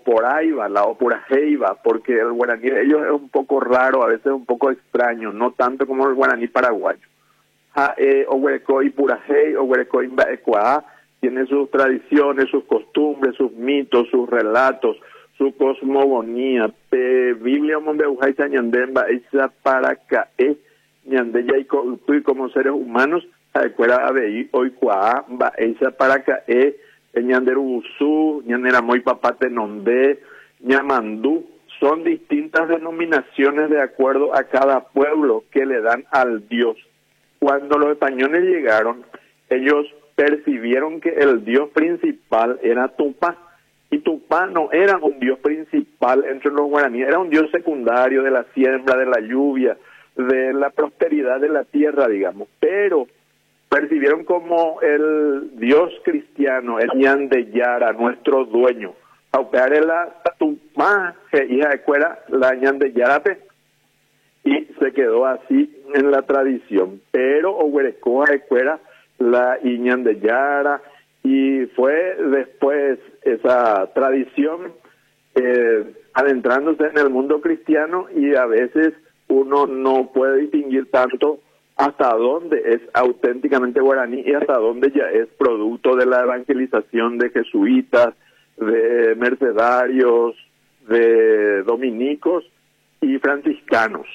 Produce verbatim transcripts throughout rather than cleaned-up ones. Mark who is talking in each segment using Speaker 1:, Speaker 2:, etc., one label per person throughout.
Speaker 1: por ahí va, la o por ahí va, porque el guaraní de ellos es un poco raro, a veces un poco extraño, no tanto como el guaraní paraguayo. Ha, eh, Oguerecoy Purajey, Oguerecoy Mbaecuá, tiene sus tradiciones, sus costumbres, sus mitos, sus relatos, su cosmogonía. Pe, Biblia Mombeujay Ñandemba, esa para cae, Ñandeya y como seres humanos, Adecuera Abei, Oicuá, esa para cae, Ñanderubusú, Ñanderamoy Papate Nondé, Ñamandú, son distintas denominaciones de acuerdo a cada pueblo que le dan al Dios. Cuando los españoles llegaron, ellos percibieron que el dios principal era Tupá, y Tupá no era un dios principal entre los guaraníes, era un dios secundario de la siembra, de la lluvia, de la prosperidad de la tierra, digamos, pero percibieron como el dios cristiano, el Ñandeyara, nuestro dueño. Aupeare la Tupá, hija de cuera, la Ñandeyarape, y se quedó así en la tradición. Pero Oguerecoa de cuera, la Ñandeyara, y fue después esa tradición eh, adentrándose en el mundo cristiano, y a veces uno no puede distinguir tanto hasta dónde es auténticamente guaraní y hasta dónde ya es producto de la evangelización de jesuitas, de mercedarios, de dominicos y franciscanos.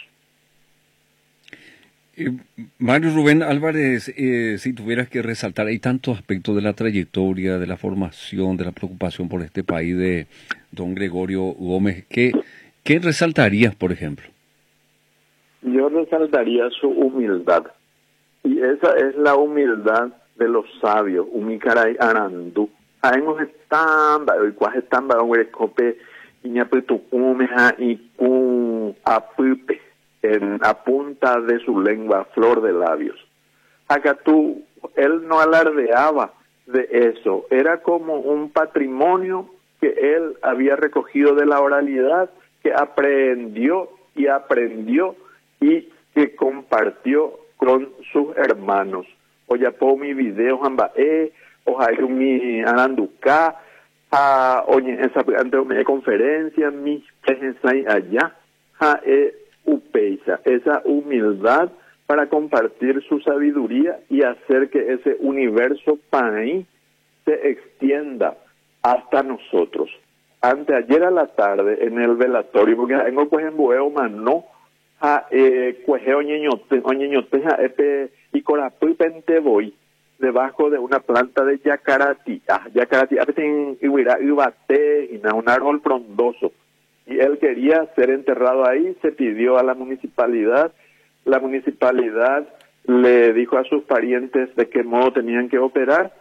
Speaker 2: Eh, Mario Rubén Álvarez, eh, si tuvieras que resaltar, hay tantos aspectos de la trayectoria, de la formación, de la preocupación por este país de don Gregorio Gómez, ¿qué, qué resaltarías, por ejemplo?
Speaker 1: Yo resaltaría su humildad, y esa es la humildad de los sabios, Umicaray Arandú. Aemos estamba, hoy cuás estamba, un escope, iñapetucumeja y cu apupe. En, a punta de su lengua, flor de labios. Acá tú, él no alardeaba de eso, era como un patrimonio que él había recogido de la oralidad, que aprendió y aprendió y que compartió con sus hermanos. Oye, pongo mi video, Jambae, ojalá mi Aranducá, oye, esa ante conferencia, mi presencia allá, ja, eh, Upeiza, esa humildad para compartir su sabiduría y hacer que ese universo país se extienda hasta nosotros. Anteayer a la tarde en el velatorio, porque tengo pues en Bueo Manó, a cueje oñeñote, oñeñote, a epe y corapui penteboy, debajo de una planta de yacarati, ah, yacarati, a veces en Iwira, Ibate, y un árbol frondoso. Y él quería ser enterrado ahí, se pidió a la municipalidad, la municipalidad le dijo a sus parientes de qué modo tenían que operar,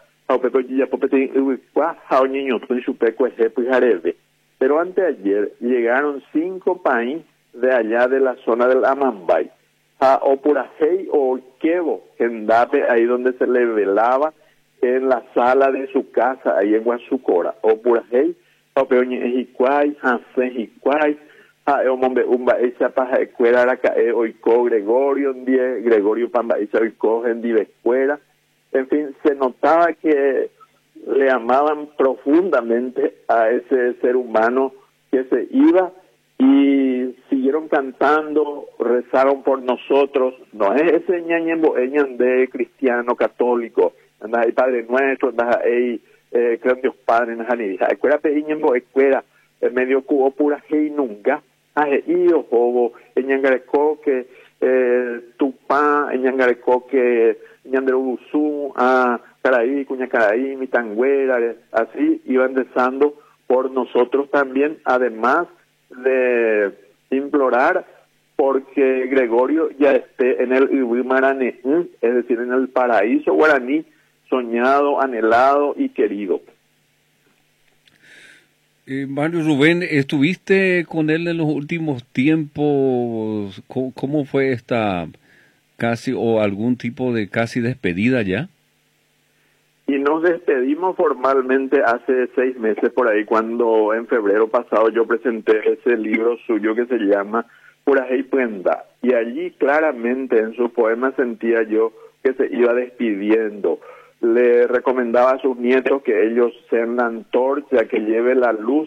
Speaker 1: pero anteayer llegaron cinco países de allá de la zona del Amambay, a Opurajey o Quevo, en Dape, ahí donde se le velaba en la sala de su casa, ahí en Guasucora, Opurajey, Opeoñe Ejicuay, Hansen Jicuay, a Eomombe Umba Echa Paja Escuela Aracae, Oico Gregorio, Die, Gregorio Pamba Echa Oico, Gendive Escuela. En fin, se notaba que le amaban profundamente a ese ser humano que se iba, y siguieron cantando, rezaron por nosotros. No es ese ñañembo, de cristiano católico, anda ahí Padre Nuestro, anda ahí Eh, creo Dios Padre en Janidija, escuela peñembo, escuela medio cubo pura hey nunca, aje io jobo, eñangareco que eh, Tupá, eñangareco que ñanderubusu, a Caraí, Cuña Caraí, Mitangüera, así iban rezando por nosotros también, además de implorar porque Gregorio ya esté en el Iwimarané, es decir, en el paraíso guaraní, soñado, anhelado y querido.
Speaker 2: Eh, Mario Rubén, ¿estuviste con él en los últimos tiempos? ¿Cómo, cómo fue esta casi o algún tipo de casi despedida ya?
Speaker 1: Y nos despedimos formalmente hace seis meses por ahí, cuando en febrero pasado yo presenté ese libro suyo que se llama Purajey Puenda, y allí claramente en su poema sentía yo que se iba despidiendo. Le recomendaba a sus nietos que ellos sean la antorcha que lleve la luz